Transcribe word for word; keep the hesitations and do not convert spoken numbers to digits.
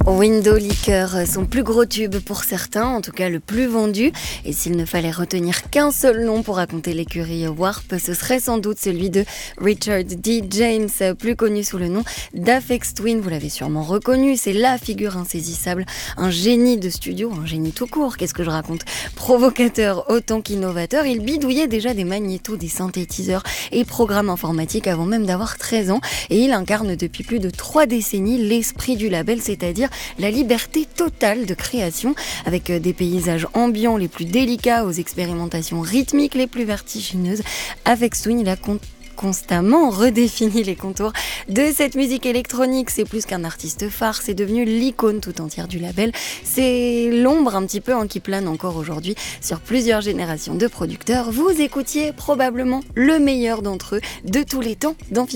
Window Liquor, son plus gros tube pour certains, en tout cas le plus vendu. Et s'il ne fallait retenir qu'un seul nom pour raconter l'écurie Warp, ce serait sans doute celui de Richard D. James, plus connu sous le nom d'Aphex Twin. Vous l'avez sûrement reconnu, c'est la figure insaisissable, un génie de studio, un génie tout court, qu'est-ce que je raconte, provocateur autant qu'innovateur. Il bidouillait déjà des magnétos, des synthétiseurs et programmes informatiques avant même d'avoir treize ans. Et il incarne depuis plus de trois décennies l'esprit du label, c'est-à-dire la liberté totale de création, avec des paysages ambiants les plus délicats aux expérimentations rythmiques les plus vertigineuses. Aphex Twin, il a con- constamment redéfini les contours de cette musique électronique. C'est plus qu'un artiste phare, c'est devenu l'icône tout entière du label. C'est l'ombre un petit peu hein, qui plane encore aujourd'hui sur plusieurs générations de producteurs. Vous écoutiez probablement le meilleur d'entre eux de tous les temps dans